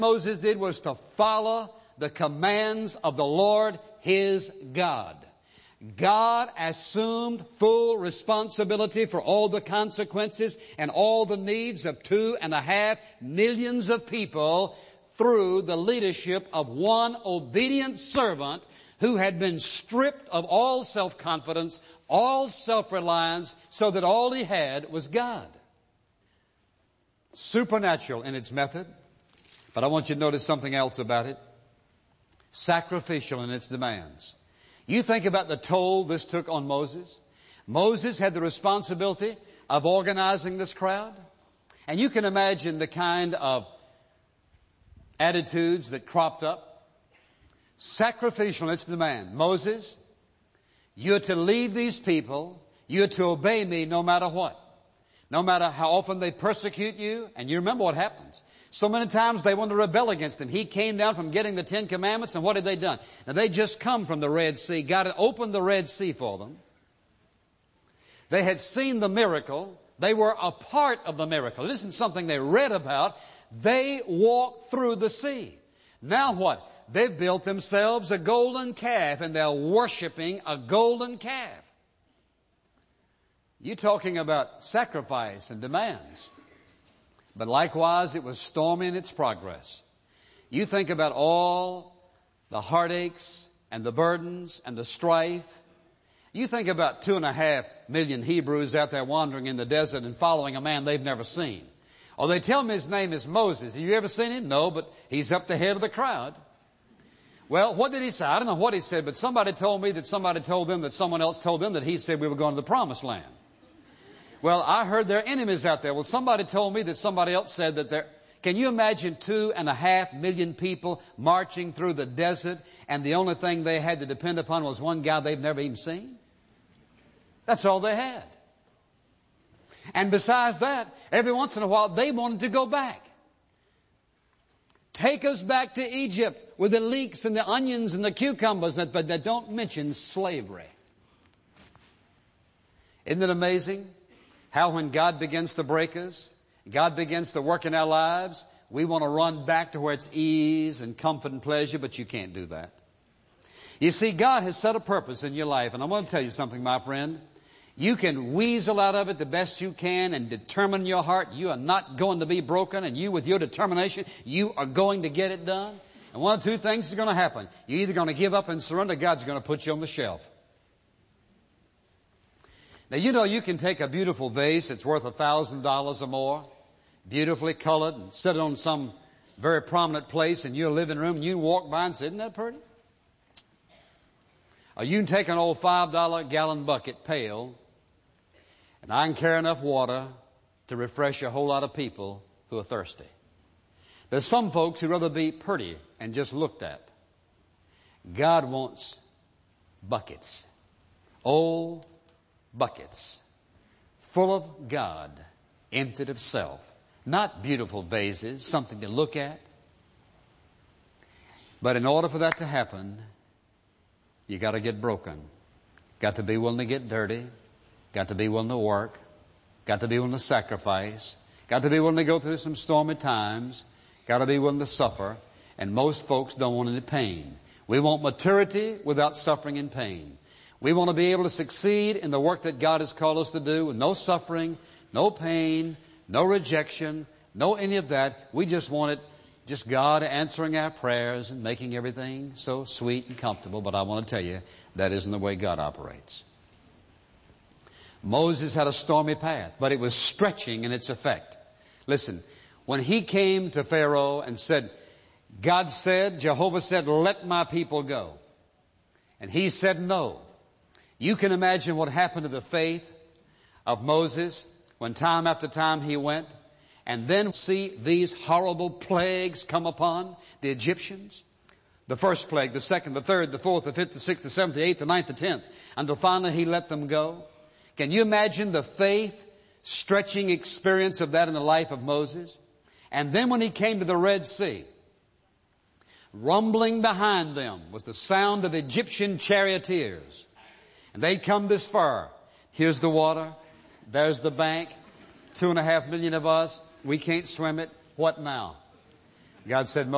Moses did was to follow the commands of the Lord his God. God assumed full responsibility for all the consequences and all the needs of 2.5 million of people through the leadership of one obedient servant who had been stripped of all self-confidence, all self-reliance, so that all he had was God. Supernatural in its method, but I want you to notice something else about it. Sacrificial in its demands. You think about the toll this took on Moses. Moses had the responsibility of organizing this crowd. And you can imagine the kind of attitudes that cropped up. Sacrificial in its demand. Moses, you're to lead these people. You're to obey me no matter what. No matter how often they persecute you. And you remember what happens. So many times they wanted to rebel against him. He came down from getting the 10 Commandments, and what had they done? Now, they just come from the Red Sea. God had opened the Red Sea for them. They had seen the miracle. They were a part of the miracle. It isn't something they read about. They walked through the sea. Now what? They've built themselves a golden calf, and they're worshiping a golden calf. You're talking about sacrifice and demands. But likewise, it was stormy in its progress. You think about all the heartaches and the burdens and the strife. You think about 2.5 million Hebrews out there wandering in the desert and following a man they've never seen. Oh, they tell me his name is Moses. Have you ever seen him? No, but he's up the head of the crowd. Well, what did he say? I don't know what he said, but somebody told me that somebody told them that someone else told them that he said we were going to the promised land. Well, I heard there are enemies out there. Well, somebody told me that somebody else said that there... Can you imagine 2.5 million people marching through the desert, and the only thing they had to depend upon was one guy they've never even seen? That's all they had. And besides that, every once in a while, they wanted to go back. Take us back to Egypt with the leeks and the onions and the cucumbers, but they don't mention slavery. Isn't it amazing? How when God begins to break us, God begins to work in our lives, we want to run back to where it's ease and comfort and pleasure, but you can't do that. You see, God has set a purpose in your life, and I want to tell you something, my friend. You can weasel out of it the best you can and determine in your heart you are not going to be broken, and you, with your determination, you are going to get it done. And one of two things is going to happen. You're either going to give up and surrender, God's going to put you on the shelf. Now, you know you can take a beautiful vase that's worth $1,000 or more, beautifully colored, and set it on some very prominent place in your living room, and you walk by and say, isn't that pretty? Or you can take an old $5 gallon bucket pail, and I can carry enough water to refresh a whole lot of people who are thirsty. There's some folks who'd rather be pretty and just looked at. God wants buckets. Old buckets full of God, emptied of self. Not beautiful vases, something to look at. But in order for that to happen, you got to get broken. Got to be willing to get dirty. Got to be willing to work. Got to be willing to sacrifice. Got to be willing to go through some stormy times. Got to be willing to suffer. And most folks don't want any pain. We want maturity without suffering and pain. We want to be able to succeed in the work that God has called us to do with no suffering, no pain, no rejection, no any of that. We just want it, just God answering our prayers and making everything so sweet and comfortable. But I want to tell you, that isn't the way God operates. Moses had a stormy path, but it was stretching in its effect. Listen, when he came to Pharaoh and said, God said, Jehovah said, let my people go. And he said no. You can imagine what happened to the faith of Moses when time after time he went, and then see these horrible plagues come upon the Egyptians. The first plague, the second, the third, the fourth, the fifth, the sixth, the seventh, the eighth, the ninth, the 10th, until finally he let them go. Can you imagine the faith stretching experience of that in the life of Moses? And then when he came to the Red Sea, rumbling behind them was the sound of Egyptian charioteers. And they'd come this far. Here's the water. There's the bank. 2.5 million of us. We can't swim it. What now? God said,